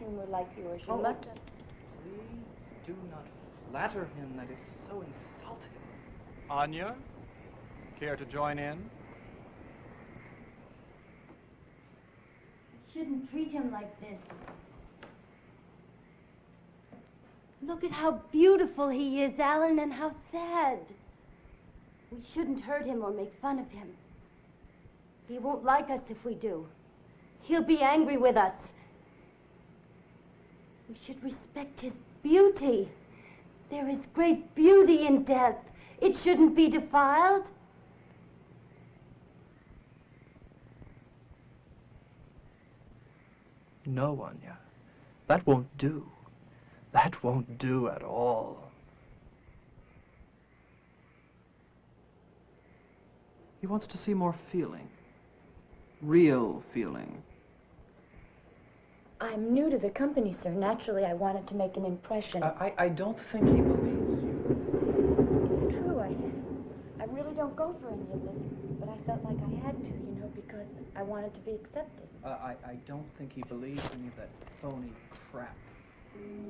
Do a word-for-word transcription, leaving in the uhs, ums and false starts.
humor like yours. You Oh, must... please do not flatter him. That is so insulting. Anya, care to join in? You shouldn't treat him like this. Look at how beautiful he is, Alan, and how sad. We shouldn't hurt him or make fun of him. He won't like us if we do. He'll be angry with us. We should respect his beauty. There is great beauty in death. It shouldn't be defiled. No, Anya. That won't do. That won't do at all. He wants to see more feeling. Real feeling. I'm new to the company, sir. Naturally, I wanted to make an impression. I, I, I don't think he believes you. It's true. I, I really don't go for any of this, but I felt like I had to, you know, because I wanted to be accepted. Uh, I, I don't think he believes any of that phony crap.